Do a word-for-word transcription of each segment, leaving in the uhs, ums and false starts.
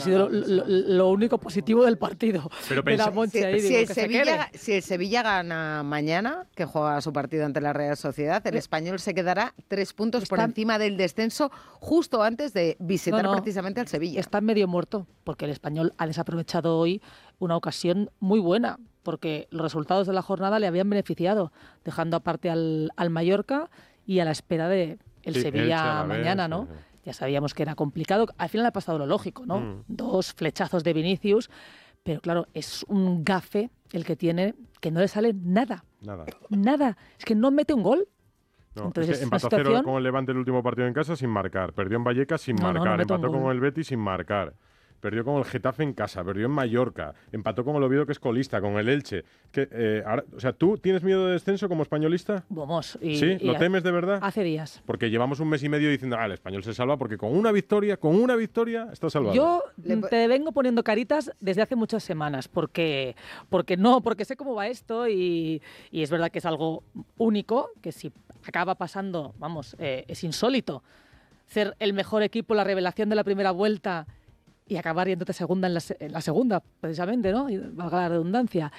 sido lo, lo, lo único positivo del partido. Pero de la Monchi si, ahí, si, digo, el que Sevilla, si el Sevilla gana mañana, que juega su partido ante la Real Sociedad, el Español se quedará tres puntos Está, por encima del descenso justo antes de visitar no, no, precisamente al Sevilla. Está medio muerto, porque el Español ha desaprovechado hoy una ocasión muy buena, porque los resultados de la jornada le habían beneficiado, dejando aparte al, al Mallorca y a la espera de el sí, Sevilla mañana, ¿no? Sí. Ya sabíamos que era complicado. Al final ha pasado lo lógico, ¿no? Mm. Dos flechazos de Vinicius, pero claro, es un gafe el que tiene, que no le sale nada. Nada. Nada. Es que no mete un gol. No, Entonces, es que empató a cero situación... con el Levante el último partido en casa sin marcar. Perdió en Vallecas sin no, marcar. No, no empató con el Betis sin marcar. Perdió con el Getafe en casa, perdió en Mallorca, empató con el Oviedo, que es colista, con el Elche. Que, eh, ahora, o sea, ¿tú tienes miedo de descenso como españolista? Vamos. Y, ¿Sí? ¿Lo y temes de verdad? Hace días. Porque llevamos un mes y medio diciendo, ah, el Español se salva porque con una victoria, con una victoria, está salvado. Yo te vengo poniendo caritas desde hace muchas semanas, porque, porque no, porque sé cómo va esto y, y es verdad que es algo único, que si acaba pasando, vamos, eh, es insólito. Ser el mejor equipo, la revelación de la primera vuelta y acabar yéndote segunda en la, en la segunda, precisamente, ¿no? Y valga la redundancia.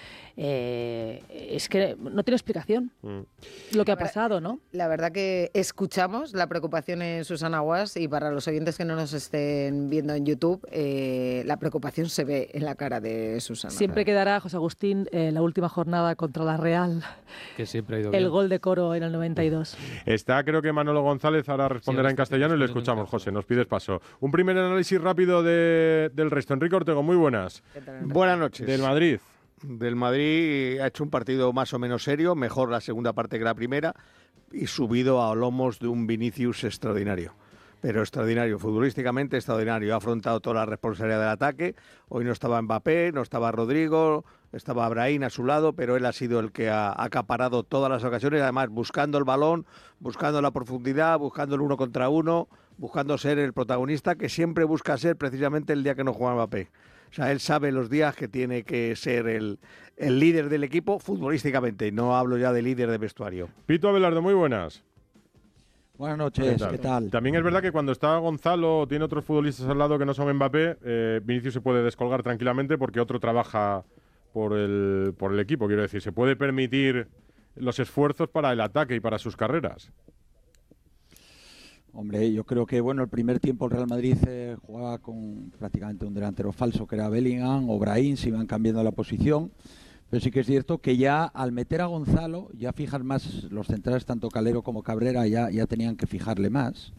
Eh, es que no tiene explicación mm. lo que ha pasado, ¿no? La verdad que escuchamos la preocupación en Susana Guas y para los oyentes que no nos estén viendo en YouTube, eh, la preocupación se ve en la cara de Susana. Siempre quedará, José Agustín, eh, la última jornada contra la Real. Que siempre ha ido el bien. Gol de Coro en el noventa y dos. Está, creo que Manolo González ahora responderá sí, en castellano y le escuchamos, José, nos pides paso. Un primer análisis rápido de, del resto. Enrique Ortego, muy buenas. Buenas noches. Del Madrid. Del Madrid ha hecho un partido más o menos serio, mejor la segunda parte que la primera y subido a lomos de un Vinicius extraordinario. Pero extraordinario, futbolísticamente extraordinario. Ha afrontado toda la responsabilidad del ataque. Hoy no estaba Mbappé, no estaba Rodrigo, estaba Brahim a su lado, pero él ha sido el que ha acaparado todas las ocasiones, además buscando el balón, buscando la profundidad, buscando el uno contra uno, buscando ser el protagonista que siempre busca ser precisamente el día que no juega Mbappé. O sea, él sabe los días que tiene que ser el, el líder del equipo futbolísticamente. No hablo ya de líder de vestuario. Pito Abelardo, muy buenas. Buenas noches, ¿qué tal? ¿Qué tal? También es verdad que cuando está Gonzalo o tiene otros futbolistas al lado que no son Mbappé, eh, Vinicius se puede descolgar tranquilamente porque otro trabaja por el, por el equipo. Quiero decir, se puede permitir los esfuerzos para el ataque y para sus carreras. Hombre, yo creo que bueno, el primer tiempo el Real Madrid eh, jugaba con prácticamente un delantero falso que era Bellingham o Brahim, se iban cambiando la posición. Pero sí que es cierto que ya al meter a Gonzalo, ya fijan más los centrales, tanto Calero como Cabrera, ya, ya tenían que fijarle más.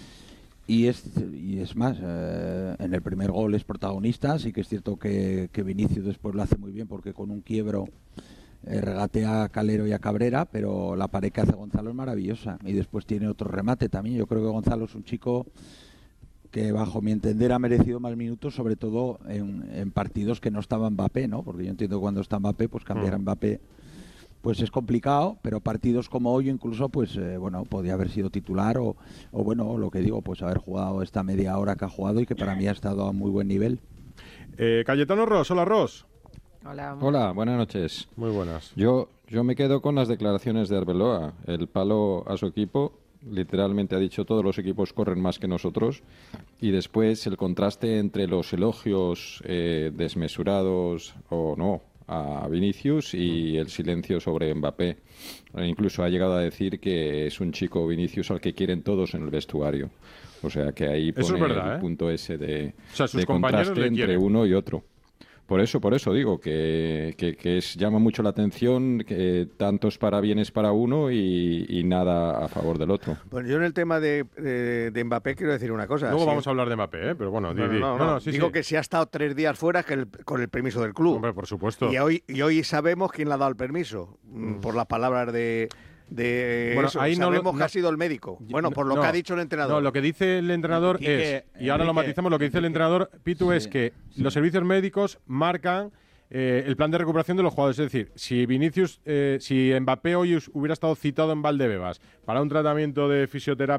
Y es, y es más, eh, en el primer gol es protagonista, sí que es cierto que, que Vinicius después lo hace muy bien porque con un quiebro eh, regatea a Calero y a Cabrera, pero la pared que hace Gonzalo es maravillosa. Y después tiene otro remate también. Yo creo que Gonzalo es un chico que bajo mi entender ha merecido más minutos, sobre todo en, en partidos que no estaba Mbappé, ¿no? Porque yo entiendo que cuando está Mbappé, pues cambiar a Mbappé pues es complicado, pero partidos como hoy incluso, pues eh, bueno, podía haber sido titular o, o bueno, lo que digo, pues haber jugado esta media hora que ha jugado y que para mí ha estado a muy buen nivel. Eh, Cayetano Ros, hola Ros. Hola. Hola, buenas noches. Muy buenas. Yo, yo me quedo con las declaraciones de Arbeloa, el palo a su equipo. Literalmente ha dicho todos los equipos corren más que nosotros y después el contraste entre los elogios eh, desmesurados o no a Vinicius y el silencio sobre Mbappé. E incluso ha llegado a decir que es un chico Vinicius al que quieren todos en el vestuario. O sea que ahí pone Eso es verdad, el ¿eh? punto ese de, o sea, sus de compañeros contraste le entre quieren. uno y otro. Por eso, por eso digo que, que, que es, llama mucho la atención que tantos parabienes para uno y, y nada a favor del otro. Bueno, yo en el tema de, de, de Mbappé quiero decir una cosa. Luego sí. vamos a hablar de Mbappé, ¿eh? Pero bueno, No, di, di. no, no, no, no. sí, Digo sí. que si ha estado tres días fuera es que el, con el permiso del club. Hombre, por supuesto. Y hoy, y hoy sabemos quién le ha dado el permiso, mm. por las palabras de... de bueno, eso. ahí Sabemos no, no, que ha sido el médico. Bueno, por lo no, que ha dicho el entrenador. No, lo que dice el entrenador Quique, es, y ahora Enrique, lo matizamos, lo que dice el entrenador, Pitu, sí, es que sí. los servicios médicos marcan eh, el plan de recuperación de los jugadores. Es decir, si Vinicius, eh, si Mbappé hoy hubiera estado citado en Valdebebas para un tratamiento de fisioterapia